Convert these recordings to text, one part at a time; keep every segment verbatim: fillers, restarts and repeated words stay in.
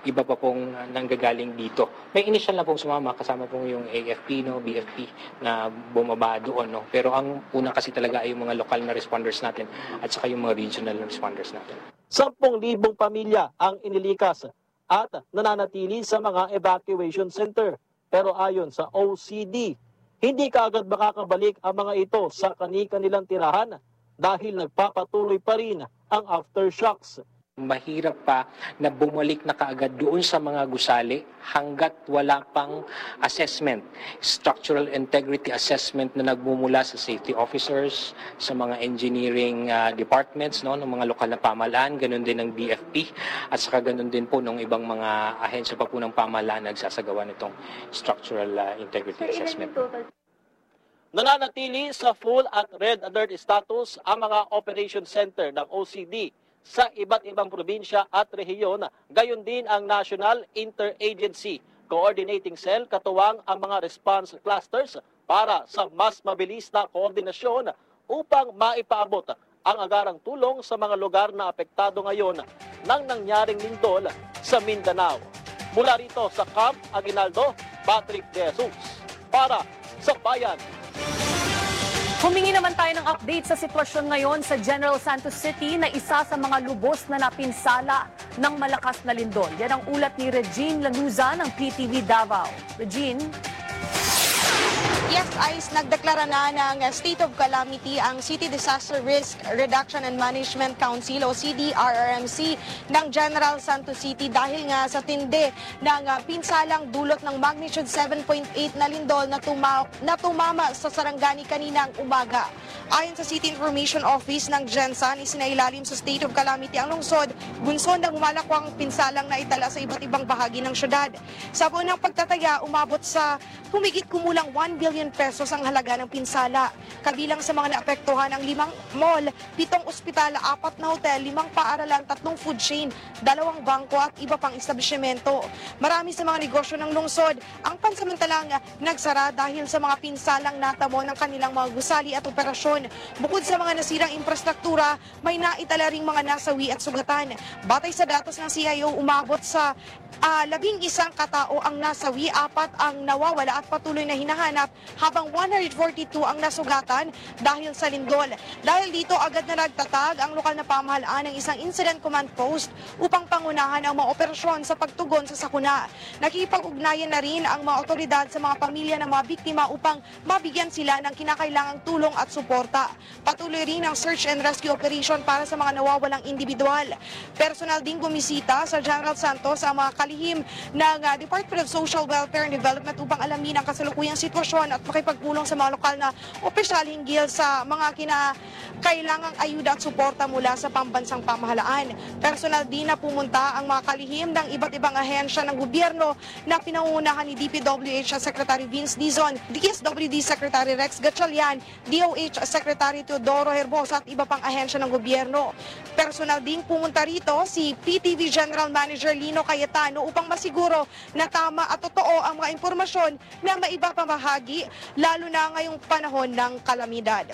iba pa pong nanggagaling dito. May initial na pong sumama, kasama pong yung A F P, no, B F P na bumaba doon. No? Pero ang una kasi talaga ay yung mga lokal na responders natin at saka yung mga regional responders natin. sampung libong pamilya ang inilikas at nananatili sa mga evacuation center. Pero ayon sa O C D, hindi kaagad makakabalik ang mga ito sa kani-kanilang tirahan dahil nagpapatuloy pa rin ang aftershocks. Mahirap pa na bumalik na kaagad doon sa mga gusali hanggat wala pang assessment, structural integrity assessment na nagmumula sa safety officers, sa mga engineering uh, departments, no, ng mga lokal na pamahalaan, ganun din ng B F P, at saka ganun din po ng ibang mga ahensya pa po ng pamahalaan nagsasagawa nitong structural uh, integrity assessment. Nananatili sa full at red alert status ang mga operation center ng O C D sa iba't ibang probinsya at rehiyon, gayon din ang National Interagency Coordinating Cell, katuwang ang mga response clusters para sa mas mabilis na koordinasyon upang maipaabot ang agarang tulong sa mga lugar na apektado ngayon ng nangyaring lindol sa Mindanao. Mula rito sa Camp Aguinaldo, Patrick De Jesus para sa Bayan. Humingi naman tayo ng update sa sitwasyon ngayon sa General Santos City na isa sa mga lubos na napinsala ng malakas na lindol. Yan ang ulat ni Regine Lanuza ng P T V Davao. Regine? Yes, Ice, nagdeklara na ng State of Calamity ang City Disaster Risk Reduction and Management Council o C D R R M C ng General Santos City dahil nga sa tindi ng uh, pinsalang dulot ng magnitude seven point eight na lindol na, tuma na tumama sa Sarangani kaninang umaga. Ayon sa City Information Office ng Gensan, isinailalim sa State of Calamity ang lungsod, bunsod ng malakwang pinsalang na itala sa iba't ibang bahagi ng syudad. Sa buwan ng pagtataya, umabot sa humigit kumulang one billion pesos ang halaga ng pinsala. Kabilang sa mga naapektuhan ang limang mall, pitong ospital, apat na hotel, limang paaralan, tatlong food chain, dalawang bangko at iba pang establishmento. Marami sa mga negosyo ng lungsod ang pansamantalang nagsara dahil sa mga pinsalang natamo ng kanilang mga gusali at operasyon. Bukod sa mga nasirang infrastruktura, may naitala ring mga nasawi at sugatan. Batay sa datos ng C I O, umabot sa uh, labing isang katao ang nasawi, apat ang nawawala at patuloy na hinahanap, habang one hundred forty-two ang nasugatan dahil sa lindol. Dahil dito, agad na nagtatag ang lokal na pamahalaan ng isang incident command post upang pangunahan ang mga operasyon sa pagtugon sa sakuna. Nakipag-ugnayan na rin ang mga otoridad sa mga pamilya ng mga biktima upang mabigyan sila ng kinakailangang tulong at suporta. Patuloy rin ang search and rescue operation para sa mga nawawalang individual. Personal din bumisita sa General Santos ang mga kalihim ng uh, Department of Social Welfare and Development upang alamin ang kasalukuyang sitwasyon at makipagpulong sa mga lokal na opisyal hinggil sa mga kinakailangang ayuda at suporta mula sa pambansang pamahalaan. Personal din na pumunta ang mga kalihim ng iba't ibang ahensya ng gobyerno na pinangunahan ni D P W H Secretary Vince Dizon, D S W D Secretary Rex Gatchalian, D O H Secretary Teodoro Herbosa at iba pang ahensya ng gobyerno. Personal din pumunta rito si P T V General Manager Lino Cayetano upang masiguro na tama at totoo ang mga impormasyon na maibabahagi lalo na ngayong panahon ng kalamidad.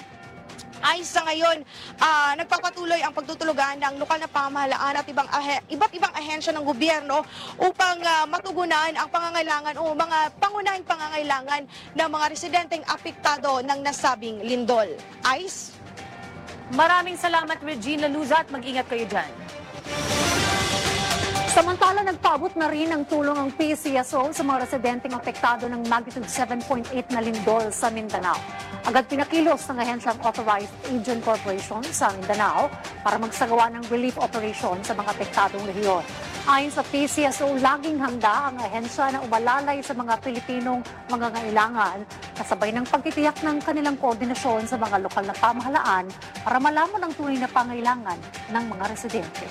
Ay sa ngayon, uh, nagpapatuloy ang pagtutulugan ng lokal na pamahalaan at ibang iba't ibang ahensya ng gobyerno upang uh, matugunan ang pangangailangan o mga pangunahing pangangailangan ng mga residenteng apektado ng nasabing lindol. Ice? Maraming salamat, Regine Lanuza, at mag-ingat kayo dyan. Samantala, nagpaabot na rin ang tulong ng P C S O sa mga residenteng apektado ng magnitude seven point eight na lindol sa Mindanao. Agad pinakilos ng ahensyang Authorized Agent Corporation sa Mindanao para magsagawa ng relief operation sa mga apektadong rehiyon. Ayon sa P C S O, laging handa ang ahensya na umalalay sa mga Pilipinong mangangailangan kasabay ng pagtitiyak ng kanilang koordinasyon sa mga lokal na pamahalaan para malaman ang tunay na pangailangan ng mga residente.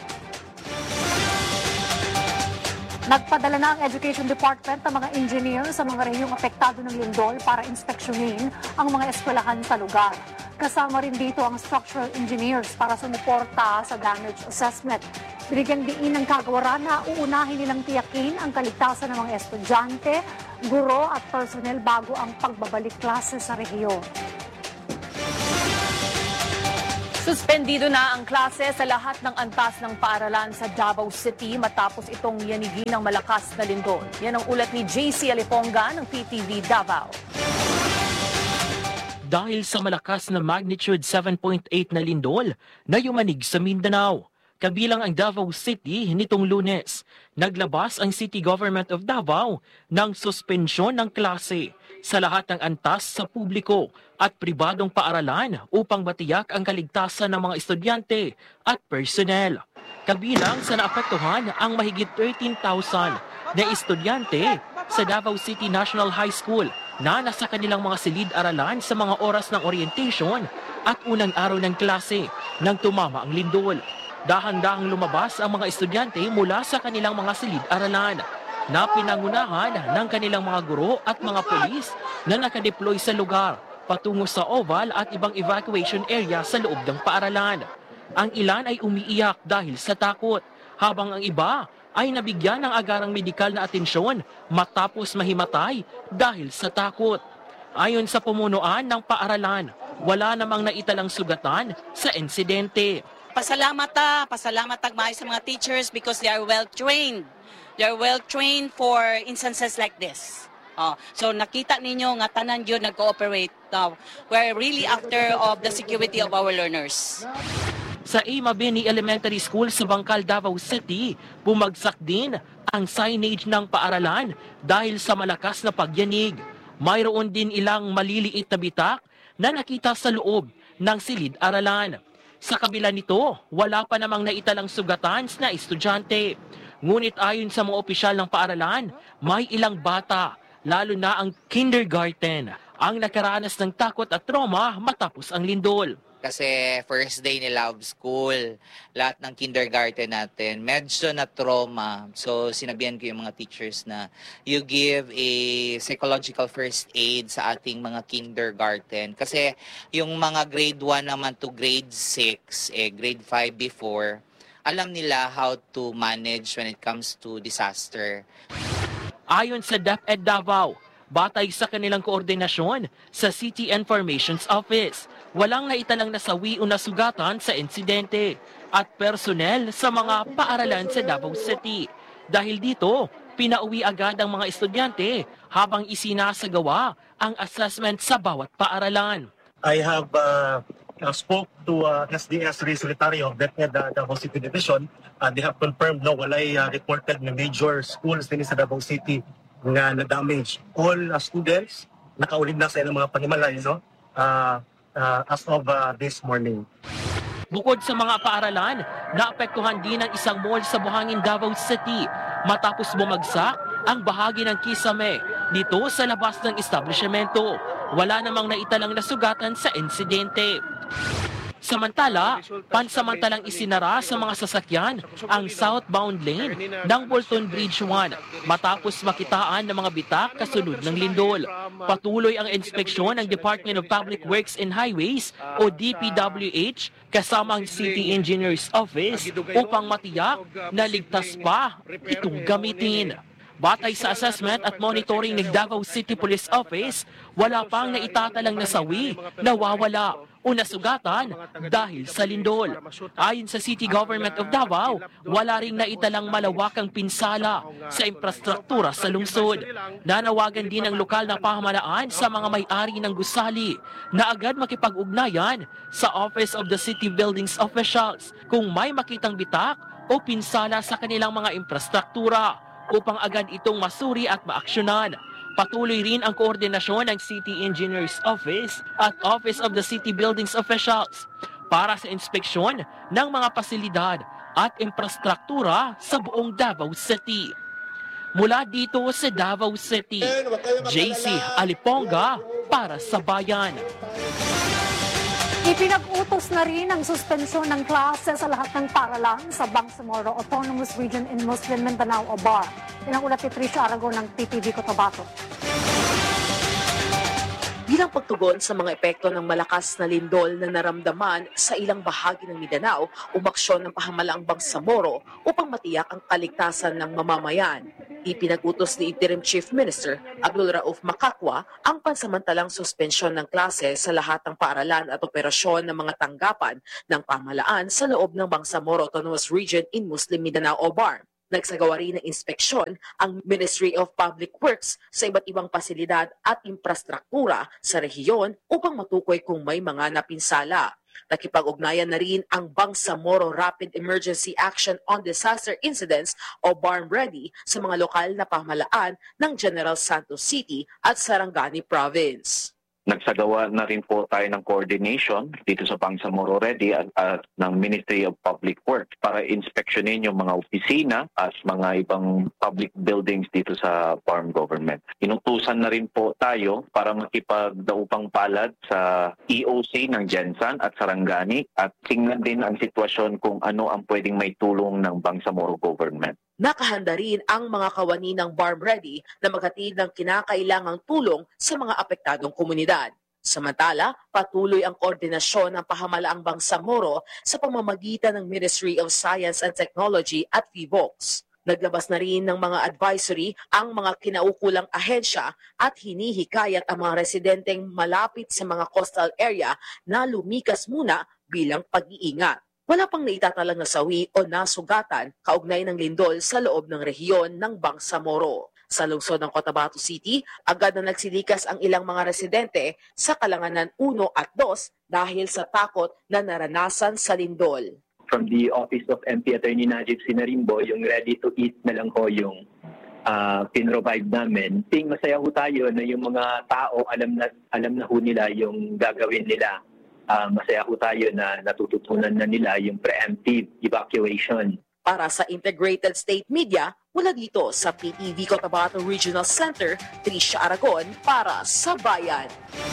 Nagpadala na ang Education Department ng mga engineer sa mga rehiyong apektado ng lindol para inspeksyonin ang mga eskwelahan sa lugar. Kasama rin dito ang structural engineers para sumuporta sa damage assessment. Binigyan diin ng kagawaran na uunahin nilang tiyakin ang kaligtasan ng mga estudyante, guro at personnel bago ang pagbabalik klase sa rehiyon. Suspendido na ang klase sa lahat ng antas ng paaralan sa Davao City matapos itong yanigi ng malakas na lindol. Yan ang ulat ni J C Aliponga ng P T V Davao. Dahil sa malakas na magnitude seven point eight na lindol na yumanig sa Mindanao, kabilang ang Davao City nitong Lunes, naglabas ang City Government of Davao ng suspensyon ng klase sa lahat ng antas sa publiko at pribadong paaralan upang matiyak ang kaligtasan ng mga estudyante at personnel. Kabilang sa naapektuhan ang mahigit thirteen thousand na estudyante sa Davao City National High School na nasa kanilang mga silid-aralan sa mga oras ng orientation at unang araw ng klase nang tumama ang lindol. Dahan-dahang lumabas ang mga estudyante mula sa kanilang mga silid-aralan na pinangunahan ng kanilang mga guro at mga polis na nakadeploy sa lugar patungo sa oval at ibang evacuation area sa loob ng paaralan. Ang ilan ay umiiyak dahil sa takot, habang ang iba ay nabigyan ng agarang medikal na atensyon matapos mahimatay dahil sa takot. Ayon sa pumunuan ng paaralan, wala namang naitalang sugatan sa insidente. Pasalamat ta, pasalamat tag maayo sa mga teachers because they are well trained. They are well trained for instances like this. Uh, so nakita ninyo nga tanan yun nag-cooperate. Uh, we're really after of the security of our learners. Sa A. Mabini Elementary School sa Bangkal, Davao City, bumagsak din ang signage ng paaralan dahil sa malakas na pagyanig. Mayroon din ilang maliliit na bitak na nakita sa loob ng silid-aralan. Sa kabila nito, wala pa namang naitalang sugatan na estudyante. Ngunit ayon sa mga opisyal ng paaralan, may ilang bata, lalo na ang kindergarten, ang nakaranas ng takot at trauma matapos ang lindol. Kasi first day nila of school, lahat ng kindergarten natin, medyo na trauma. So sinabihan ko yung mga teachers na you give a psychological first aid sa ating mga kindergarten. Kasi yung mga grade one naman to grade six, eh, grade five before, alam nila how to manage when it comes to disaster. Ayon sa DepEd Davao, batay sa kanilang koordinasyon sa City Information's Office, walang naitalang nasawi o nasugatan sa insidente at personnel sa mga paaralan sa Davao City. Dahil dito, pinauwi agad ang mga estudyante habang isinasagawa ang assessment sa bawat paaralan. I have uh, uh, spoke to uh, S D S Ray Solitario of DepEd uh, Davao City Division. Uh, they have confirmed no walay uh, reported na major schools din sa Davao City nga na-damage. All uh, students nakaulid na sa ilang mga panimalay no? uh, uh, as of uh, this morning. Bukod sa mga paaralan, naapektuhan din ang isang mall sa Buhangin, Davao City matapos bumagsak ang bahagi ng kisame dito sa labas ng establishmento. Wala namang naitalang nasugatan sa insidente. Samantala, pansamantalang isinara sa mga sasakyan ang southbound lane ng Bolton Bridge one matapos makitaan ng mga bitak kasunod ng lindol. Patuloy ang inspeksyon ng Department of Public Works and Highways o D P W H kasama ang City Engineer's Office upang matiyak na ligtas pa itong gamitin. Batay sa assessment at monitoring ng Davao City Police Office, wala pang naitatalang nasawi, nawawala o nasugatan dahil sa lindol. Ayon sa City Government of Davao, wala ring naitalang malawakang pinsala sa infrastruktura sa lungsod. Nanawagan din ang lokal na pamahalaan sa mga may-ari ng gusali na agad makipag-ugnayan sa Office of the City Buildings Officials kung may makitang bitak o pinsala sa kanilang mga infrastruktura upang agad itong masuri at maaksyonan. Patuloy rin ang koordinasyon ng City Engineer's Office at Office of the City Buildings Officials para sa inspeksyon ng mga pasilidad at infrastruktura sa buong Davao City. Mula dito sa Davao City, J C Aliponga para sa Bayan. Ipinag-utos na rin ang suspensyon ng klase sa lahat ng paaralan sa Bangsamoro Autonomous Region in Muslim Mindanao o B A R. Yan ang ulat ni Tricia Aragon ng P T V Cotabato. Bilang pagtugon sa mga epekto ng malakas na lindol na naramdaman sa ilang bahagi ng Mindanao, umaksyon ng pahamalang Bangsamoro upang matiyak ang kaligtasan ng mamamayan. Ipinag-utos ni Interim Chief Minister Abdul Rauf Makakwa ang pansamantalang suspensyon ng klase sa lahat ng paaralan at operasyon ng mga tanggapan ng pamahalaan sa loob ng Bangsamoro Autonomous Region in Muslim Mindanao o B A R M. Nagsagawa rin ng inspeksyon ang Ministry of Public Works sa iba't ibang pasilidad at infrastruktura sa rehiyon upang matukoy kung may mga napinsala. Nakipag-ugnayan na rin ang Bangsamoro Rapid Emergency Action on Disaster Incidents o B A R M Ready sa mga lokal na pamahalaan ng General Santos City at Sarangani Province. Nagsagawa na rin po tayo ng coordination dito sa Bangsamoro Ready at, at ng Ministry of Public Works para inspeksyonin yung mga opisina at mga ibang public buildings dito sa B A R M government. Inutusan na rin po tayo para makipagdaupang palad sa E O C ng Gensan at Sarangani at tingnan din ang sitwasyon kung ano ang pwedeng may tulong ng Bangsamoro government. Nakahanda rin ang mga kawani ng B A R M Ready na maghatid ng kinakailangang tulong sa mga apektadong komunidad. Samantala, patuloy ang koordinasyon ng pahamalaang Bangsamoro sa pamamagitan ng Ministry of Science and Technology at V V O C. Naglabas na rin ng mga advisory ang mga kinaukulang ahensya at hinihikayat ang mga residenteng malapit sa mga coastal area na lumikas muna bilang pag-iingat. Wala pang naitatalang nasawi o nasugatan kaugnay ng lindol sa loob ng rehiyon ng Bangsamoro. Sa lungsod ng Cotabato City, agad na nagsilikas ang ilang mga residente sa Kalanganan one at two dahil sa takot na naranasan sa lindol. From the Office of M P Attorney Najib Sinarimbo, yung ready to eat na lang ho yung uh, pinrovide namin. Ting masaya ho tayo na yung mga tao alam na, alam na ho nila yung gagawin nila. Uh, masaya ho tayo na natututunan na nila yung preemptive evacuation. Para sa Integrated State Media, mula dito sa P T V Cotabato Regional Center, Tricia Aragon para sa Bayan.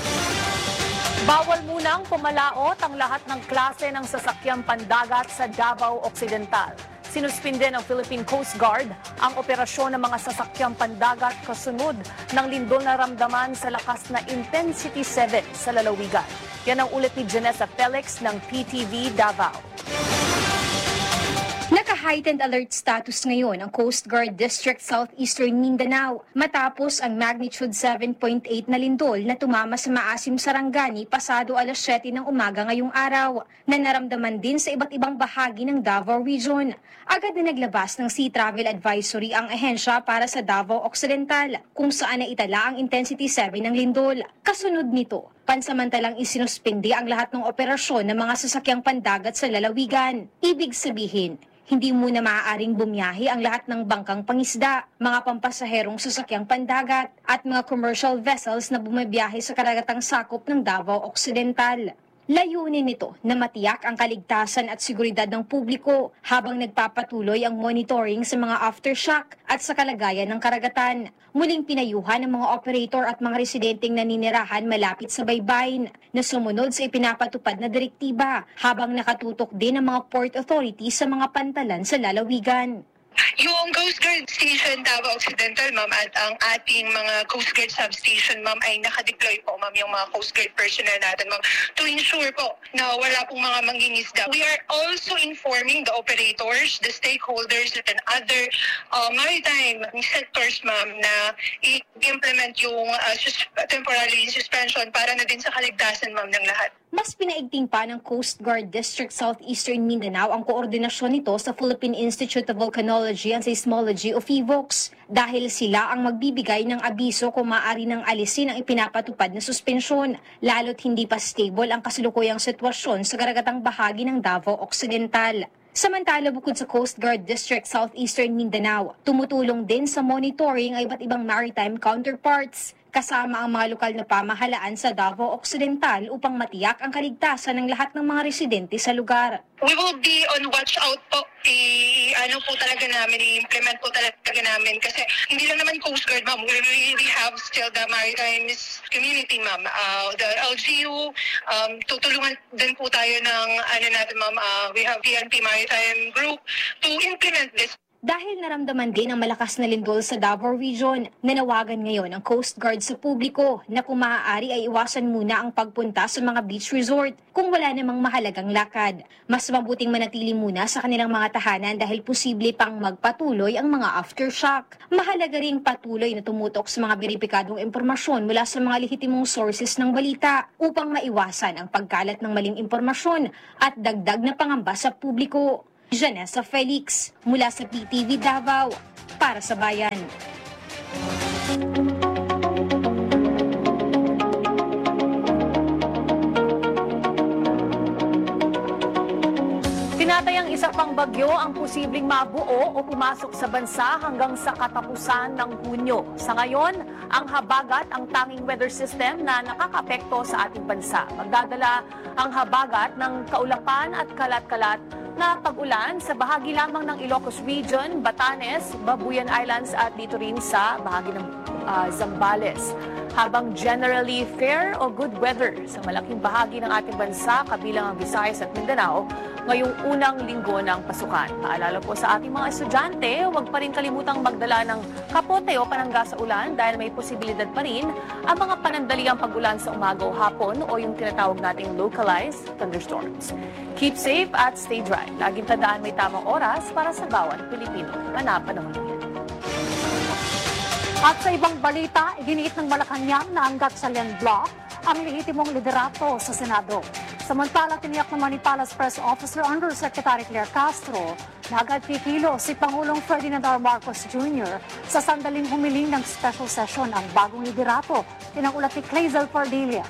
Bawal munang pumalaot ang lahat ng klase ng sasakyang pandagat sa Davao Occidental. Sinuspinde ng Philippine Coast Guard ang operasyon ng mga sasakyang pandagat kasunod ng lindol na ramdaman sa lakas na Intensity seven sa lalawigan. Yan ang ulat ni Janessa Felix ng P T V Davao. Naka-heightened alert status ngayon ang Coast Guard District Southeastern Mindanao matapos ang magnitude seven point eight na lindol na tumama sa Maasim Sarangani pasado alas siyete ng umaga ngayong araw na naramdaman din sa iba't ibang bahagi ng Davao Region. Agad na naglabas ng Sea Travel Advisory ang ahensya para sa Davao Occidental kung saan naitala ang Intensity seven ng lindol. Kasunod nito, pansamantalang isinuspindi ang lahat ng operasyon ng mga sasakyang pandagat sa lalawigan. Ibig sabihin, hindi muna maaaring bumiyahe ang lahat ng bangkang pangisda, mga pampasaherong sasakyang pandagat at mga commercial vessels na bumabiyahe sa karagatang sakop ng Davao Occidental. Layunin nito na matiyak ang kaligtasan at seguridad ng publiko habang nagpapatuloy ang monitoring sa mga aftershock at sa kalagayan ng karagatan. Muling pinayuhan ng mga operator at mga residenteng naninirahan malapit sa baybayin na sumunod sa ipinapatupad na direktiba habang nakatutok din ang mga port authority sa mga pantalan sa lalawigan. Yung Coast Guard Station Davao Occidental, ma'am, at ang ating mga Coast Guard Substation, ma'am, ay nakadeploy po, ma'am, yung mga Coast Guard personnel natin, ma'am, to ensure po na wala pong mga mangingisda. We are also informing the operators, the stakeholders, and other uh, maritime sectors, ma'am, na i-implement yung uh, sus- temporary suspension para na din sa kaligtasan, ma'am, ng lahat. Mas pinaigting pa ng Coast Guard District Southeastern Mindanao ang koordinasyon nito sa Philippine Institute of Volcanology and Seismology o PHIVOLCS dahil sila ang magbibigay ng abiso kung maaari nang alisin ang ipinapatupad na suspensyon, lalo't hindi pa stable ang kasalukuyang sitwasyon sa karagatang bahagi ng Davao Occidental. Samantala, bukod sa Coast Guard District Southeastern Mindanao, tumutulong din sa monitoring ang iba't ibang maritime counterparts, kasama ang mga lokal na pamahalaan sa Davao Occidental upang matiyak ang kaligtasan ng lahat ng mga residente sa lugar. We will be on watch out po. I-ano po talaga namin, i-implement po talaga namin kasi hindi lang naman Coast Guard, ma'am. We really have still the maritime community, ma'am. Uh, the L G U, um, tutulungan din po tayo ng ano natin, ma'am. Uh, we have P N P Maritime Group to implement this. Dahil naramdaman din ang malakas na lindol sa Davao Region, nanawagan ngayon ang Coast Guard sa publiko na kung maaari ay iwasan muna ang pagpunta sa mga beach resort kung wala namang mahalagang lakad. Mas mabuting manatili muna sa kanilang mga tahanan dahil posible pang magpatuloy ang mga aftershock. Mahalaga ring patuloy na tumutok sa mga beripikadong impormasyon mula sa mga lehitimong sources ng balita upang maiwasan ang pagkalat ng maling impormasyon at dagdag na pangamba sa publiko. Janessa Felix, mula sa P T V Davao, para sa Bayan. Tinatayang isa pang bagyo ang posibleng mabuo o pumasok sa bansa hanggang sa katapusan ng Hunyo. Sa ngayon, ang habagat ang tanging weather system na nakakapekto sa ating bansa. Magdadala ang habagat ng kaulapan at kalat-kalat na pag-ulan sa bahagi lamang ng Ilocos Region, Batanes, Babuyan Islands at dito rin sa bahagi ng uh, Zambales. Habang generally fair o good weather sa malaking bahagi ng ating bansa, kabilang ang Visayas at Mindanao, ngayong unang linggo ng pasukan. Paalala po sa ating mga estudyante, huwag pa rin kalimutang magdala ng kapote o panangga sa ulan dahil may posibilidad pa rin ang mga panandaliang pag-ulan sa umaga o hapon o yung tinatawag nating localized thunderstorms. Keep safe at stay dry. Laging tandaan may tamang oras para sa bawat Pilipino. Manapanahon yan. At sa ibang balita, iginiit ng Malacanang na ang Gatchalian Bloc ang lehitimong liderato sa Senado. Samantala, tiniyak naman ni Palace Press Officer Undersecretary Claire Castro na agad kikilo si Pangulong Ferdinand R. Marcos Junior sa sandaling humiling ng special session ang bagong liderato. Tinangulat ni Clazel Pardilia.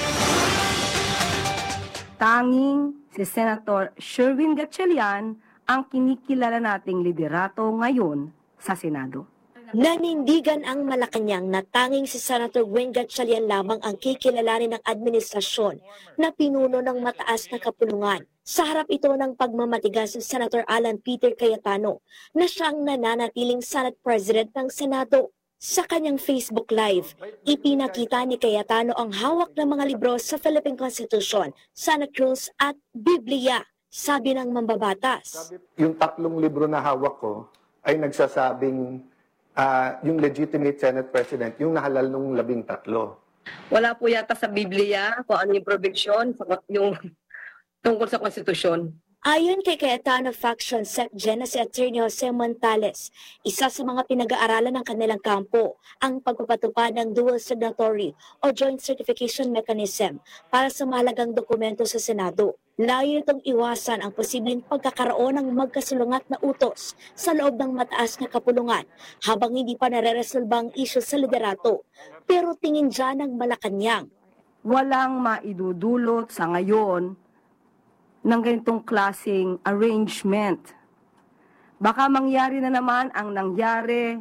Tanging si Senator Sherwin Gatchalian ang kinikilala nating liderato ngayon sa Senado. Nanindigan ang Malacanang na tanging si Senator Wing Gatchalian lamang ang kikilalanin ng administrasyon na pinuno ng mataas na kapulungan. Sa harap ito ng pagmamatigas ni Senator Alan Peter Cayetano na siyang nananatiling Senate President ng Senado. Sa kanyang Facebook Live, ipinakita ni Cayetano ang hawak ng mga libro sa Philippine Constitution, Senate Rules at Biblia, sabi ng mambabatas. Yung tatlong libro na hawak ko ay nagsasabing Uh, yung legitimate Senate President, yung nahalal nung labing tatlo. Wala po yata sa Biblia kung ano yung provision, yung tungkol sa konstitusyon. Ayon kay Cayetano Faction Secgen na si Attorney Jose Montales, isa sa mga pinag-aaralan ng kanilang kampo ang pagpapatupad ng dual signatory o joint certification mechanism para sa mahalagang dokumento sa Senado. Layo itong iwasan ang posibleng pagkakaroon ng magkasulungat na utos sa loob ng mataas na kapulungan habang hindi pa nare-resolba ang isyu sa liderato. Pero tingin dyan ng Malacanang, walang maidudulot sa ngayon ng ganitong klaseng arrangement. Baka mangyari na naman ang nangyari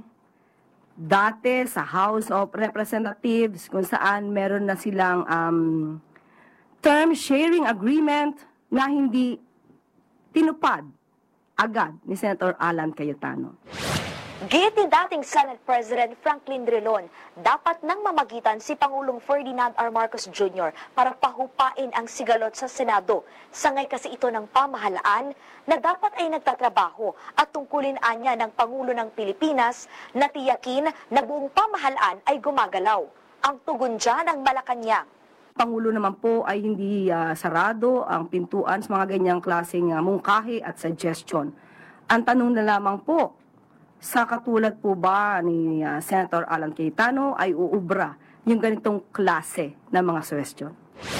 dati sa House of Representatives kung saan meron na silang um, term sharing agreement na hindi tinupad agad ni Senator Alan Cayetano. Git ni dating Senate President Franklin Drilon, dapat nang mamagitan si Pangulong Ferdinand R. Marcos Junior para pahupain ang sigalot sa Senado. Sangay kasi ito ng pamahalaan na dapat ay nagtatrabaho at tungkulin anya ng Pangulo ng Pilipinas na tiyakin na buong pamahalaan ay gumagalaw. Ang tugon dyan ang Malacanang. Pangulo naman po ay hindi uh, sarado ang pintuan sa mga ganyang klaseng uh, mungkahi at suggestion. Ang tanong na lamang po, sa katulad po ba ni uh, Senator Alan Cayetano ay uubra yung ganitong klase ng mga suggestion?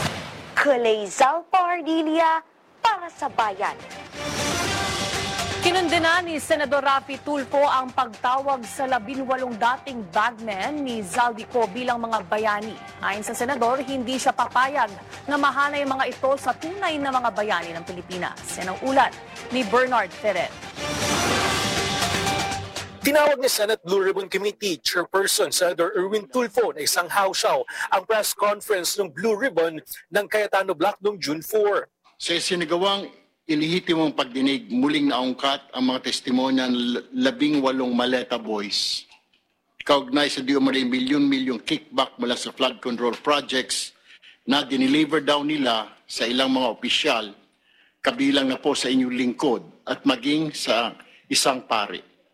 Clazel Pardilia para sa Bayan. Kinundena ni Senador Raffy Tulfo ang pagtawag sa labinwalong dating bagmen ni Zaldico bilang mga bayani. Ayon sa Senador, hindi siya papayag na mahanay ang mga ito sa tunay na mga bayani ng Pilipinas. Yan ang ulat ni Bernard Ferrer. Tinawag ni Senate Blue Ribbon Committee Chairperson Senator Erwin Tulfo na isang hawsyaw ang press conference ng Blue Ribbon ng Cayetano Block noong June four. Sa sinagawang ilihitimong pagdinig, muling naungkat ang mga testimonya ng labing walong Maleta Boys. Kaugnay sa di umano'y milyon-milyong kickback mula sa flood control projects na dineliver daw nila sa ilang mga opisyal, kabilang na po sa inyong lingkod at maging sa isang pari.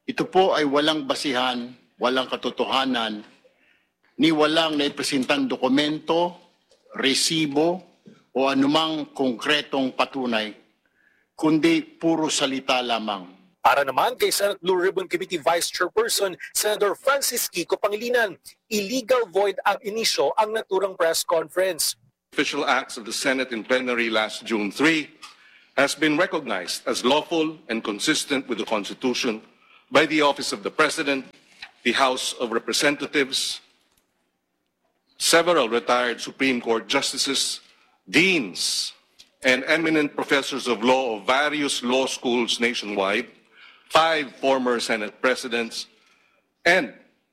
ito po ay walang basihan, walang katotohanan, ni walang naipresentang dokumento, resibo, o anumang konkretong patunay, kundi puro salita lamang. Para naman kay Senate Blue Ribbon Committee Vice Chairperson Senator Francis Kiko Pangilinan, illegal void ab initio ang naturang press conference. Official acts of the Senate in plenary last June third has been recognized as lawful and consistent with the Constitution by the Office of the President, the House of Representatives, several retired Supreme Court justices, deans, and eminent professors of law of various law schools nationwide, five former Senate presidents, and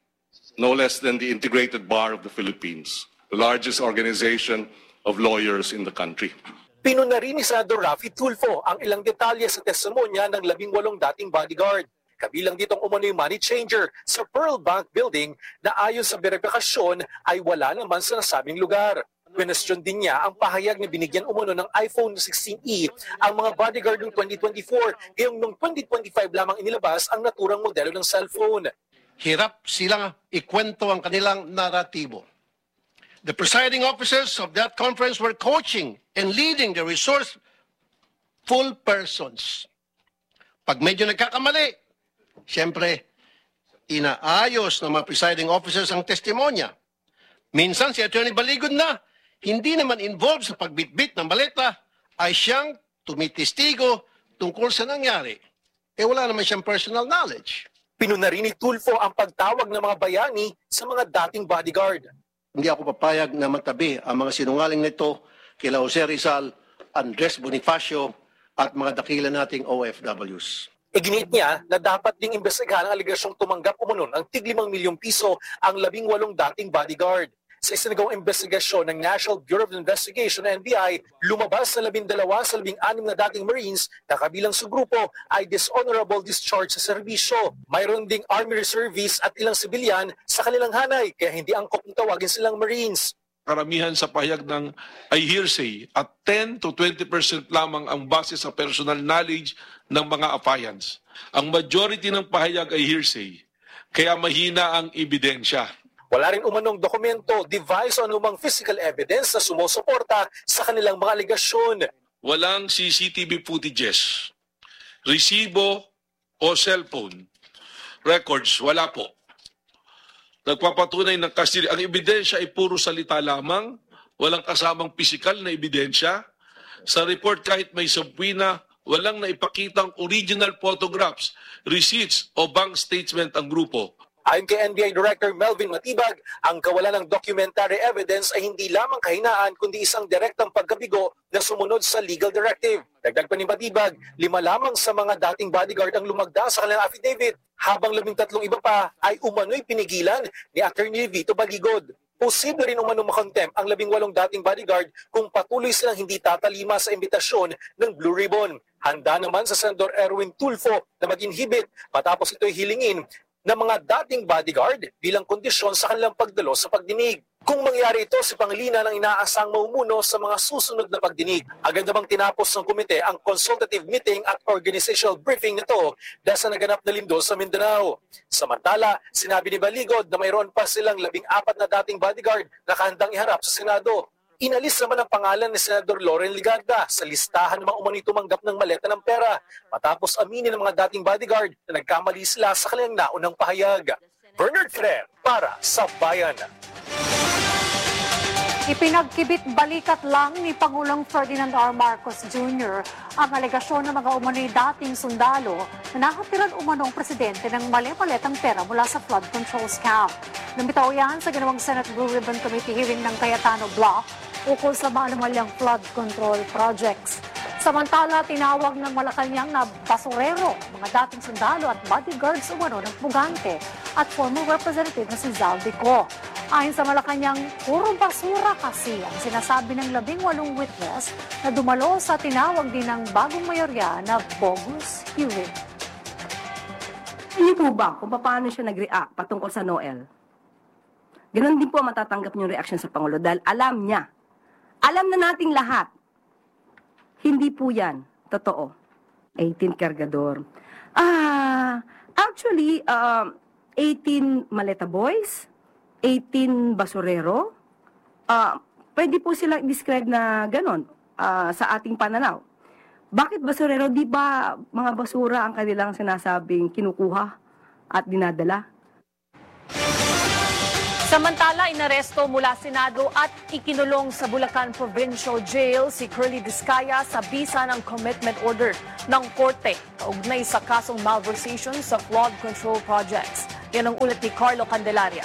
no less than the Integrated Bar of the Philippines, the largest organization of lawyers in the country. Pinuna rin ni Senador Raffy Tulfo ang ilang detalye sa testimonya ng labing walong dating bodyguard. Kabilang ditong umano yung money changer sa Pearl Bank Building na ayon sa verifikasyon ay wala naman sa nasabing lugar. Question din niya ang pahayag na binigyan umano ng iPhone sixteen E ang mga bodyguard noong twenty twenty-four, ngayong noong twenty twenty-five lamang inilabas ang naturang modelo ng cellphone. Hirap silang ikwento ang kanilang naratibo. The presiding officers of that conference were coaching and leading the resourceful persons. Pag medyo nagkakamali, siyempre, inaayos ng mga presiding officers ang testimonya. Minsan si Attorney Baligod na, hindi naman involved sa pagbitbit ng baleta, ay siyang tumitistigo tungkol sa nangyari. Eh wala naman siyang personal knowledge. Pinuna rin ni Tulfo ang pagtawag ng mga bayani sa mga dating bodyguard. Hindi ako papayag na matabi ang mga sinungaling nito kila Jose Rizal, Andres Bonifacio at mga dakila nating O F Ws. Iginiit niya na dapat ding imbestigahan ang aligasyong tumanggap umunon ng tig limang milyong piso ang labing walong dating bodyguard. Sa isinagawang investigasyon ng National Bureau of Investigation N B I, lumabas na labing dalawa sa labing anim na dating Marines na kabilang sa grupo ay dishonorable discharge sa serbisyo. Mayroon ding Army Reservists at ilang sibilyan sa kanilang hanay kaya hindi angkop na tawagin silang Marines. Karamihan sa pahayag ng ay hearsay at ten to twenty percent lamang ang base sa personal knowledge ng mga affiants. Ang majority ng pahayag ay hearsay, kaya mahina ang ebidensya. Wala rin umanong dokumento, device o anumang physical evidence na sumusuporta sa kanilang mga aligasyon. Walang C C T V footages, resibo o cellphone records, wala po. Nagpapatunay ng kasiri. Ang ebidensya ay puro salita lamang, walang kasamang pisikal na ebidensya. Sa report kahit may subpoena, walang naipakitang original photographs, receipts o bank statement ang grupo. Ayon kay N B I Director Melvin Matibag, ang kawalan ng documentary evidence ay hindi lamang kahinaan kundi isang direktang pagkabigo na sumunod sa legal directive. Dagdag pa ni Matibag, lima lamang sa mga dating bodyguard ang lumagda sa kanilang affidavit, habang labing tatlong iba pa ay umano'y pinigilan ni Attorney Vito Baligod. Posible rin umano makontempt ang labing walong dating bodyguard kung patuloy silang hindi tatalima sa imbitasyon ng Blue Ribbon. Handa naman sa Senador Erwin Tulfo na mag-inhibit matapos ito'y hilingin ng mga dating bodyguard bilang kondisyon sa kanilang pagdalo sa pagdinig. Kung mangyari ito, si Pangilinan ang inaasang maumuno sa mga susunod na pagdinig. Agad namang tinapos ng komite ang consultative meeting at organizational briefing nito dahil sa naganap na lindol sa Mindanao. Samantala, sinabi ni Baligod na mayroon pa silang labing apat na dating bodyguard na kahandang iharap sa Senado. Inalis naman ang pangalan ni Senador Loren Ligarda sa listahan ng mga umano'y tumanggap ng maleta ng pera matapos aminin ng mga dating bodyguard na nagkamali sila sa kanilang naunang pahayag. Bernard Ferrer para sa Bayan. Ipinagkibit balikat lang ni Pangulong Ferdinand R. Marcos Junior ang alegasyon ng mga umano'y dating sundalo na nakatiran umanong presidente ng mali-maletang pera mula sa flood control scam. Lumitaw yan sa ginawang Senate Blue Ribbon Committee hearing ng Cayetano Block ukol sa maanumalyang flood control projects. Samantala, tinawag ng Malacanang na basurero, mga dating sundalo at bodyguards umano ng Pugante at former representative na si Zaldico. Ayon sa Malacanang, puro basura kasi ang sinasabi ng labing walong witness na dumalo sa tinawag din ng bagong mayorya na bogus hearing. Hindi po ba kung paano siya nag-react patungkol sa Noel? Ganon din po matatanggap niyong reaction sa Pangulo dahil alam niya, alam na nating lahat, hindi po yan totoo. eighteen Cargador. Ah, Actually, um, eighteen maleta boys, eighteen basurero. Uh, pwede po sila describe na ganon uh, sa ating pananaw. Bakit basurero? Di ba mga basura ang kanilang sinasabing kinukuha at dinadala? Samantala, inaresto mula Senado at ikinulong sa Bulacan Provincial Jail si Curly Discaya sa bisa ng commitment order ng korte kaugnay sa kasong malversation sa flood control projects. Yan ang ulat ni Carlo Candelaria.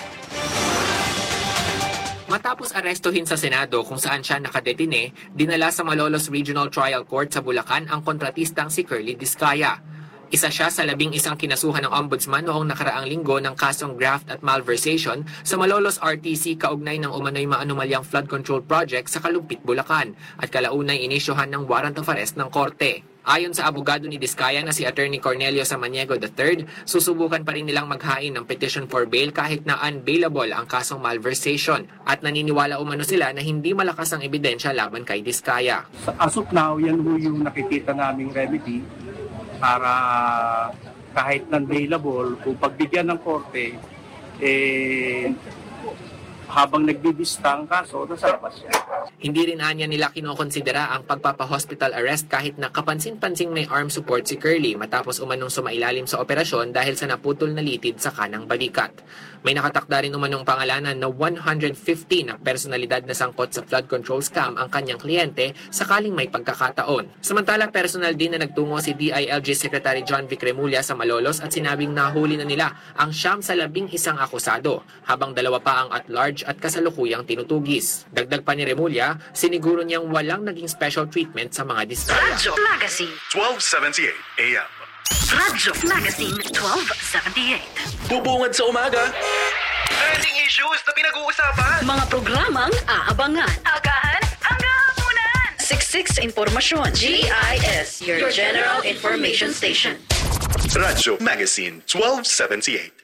Matapos arestuhin sa Senado kung saan siya nakadetine, dinala sa Malolos Regional Trial Court sa Bulacan ang kontratistang si Curly Discaya. Isa siya sa labing isang kinasuhan ng Ombudsman noong nakaraang linggo ng kasong graft at malversation sa Malolos R T C kaugnay ng umano'y maanumalyang flood control project sa Kalumpit, Bulacan at kalaunay inisyuhan ng warrant of arrest ng korte. Ayon sa abogado ni Discaya na si Attorney Cornelio Samaniego the third, susubukan pa rin nilang maghain ng petition for bail kahit na unbailable ang kasong malversation at naniniwala umano sila na hindi malakas ang ebidensya laban kay Discaya. As of now, yan ho yung nakikita naming remedy para kahit non-bailable, kung pagbigyan ng korte, eh, habang nagbibista ang kaso, nasa labas siya. Hindi rin anya nila kinokonsidera ang pagpapa-hospital arrest kahit na kapansin-pansing may arm support si Curly matapos umanong sumailalim sa operasyon dahil sa naputol na litid sa kanang balikat. May nakatakda rin umanong pangalanan na one hundred fifty na personalidad na sangkot sa flood control scam ang kanyang kliyente sakaling may pagkakataon. Samantala, personal din na nagtungo si D I L G Secretary John Vic Remulla sa Malolos at sinabing nahuli na nila ang siyam sa labing isang akusado, habang dalawa pa ang at-large at kasalukuyang tinutugis. Dagdag pa ni Remulla, siniguro niyang walang naging special treatment sa mga Discaya. Radyo Magazine twelve seventy-eight A M. Radyo Magazine twelve seventy-eight. Bubungad sa umaga. Trending issues na pinag-uusapan. Mga programang aabangan. Agahan hanggang hapunan. Siksik sa impormasyon. G I S, your general information station. Radyo Magazine twelve seventy-eight.